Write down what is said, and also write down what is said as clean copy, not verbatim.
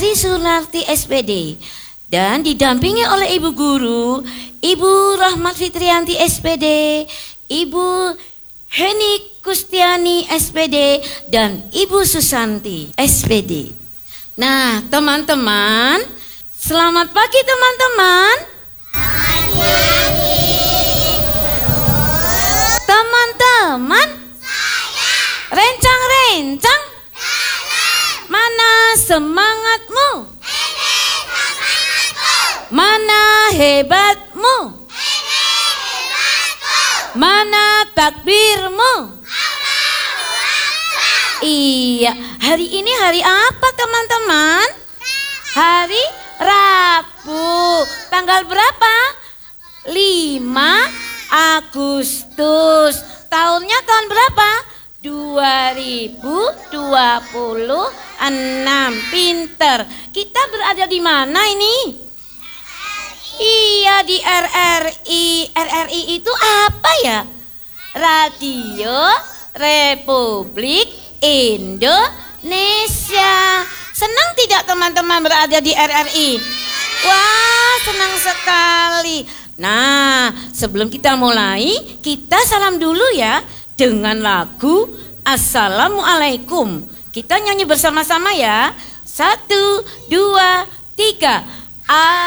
Sari Sunarti SPD dan didampingi oleh Ibu Guru, Ibu Rahmat Fitrianti SPD, Ibu Heni Kustiani SPD, dan Ibu Susanti SPD. Nah, teman-teman, selamat pagi teman-teman. Teman-teman, rencang-rencang, mana semangatmu? Mana hebatmu? Mana takbirmu? Iya, hari ini hari apa teman-teman? Hari Rabu. Tanggal berapa? 5 Agustus. Tahunnya tahun berapa? 2026. Pinter. Kita berada di mana ini? Iya, di RRI. RRI itu apa ya? Radio Republik Indonesia. Senang tidak teman-teman berada di RRI? Wah, senang sekali. Nah, sebelum kita mulai, kita salam dulu ya dengan lagu Assalamualaikum. Kita nyanyi bersama-sama ya. 1, 2, 3.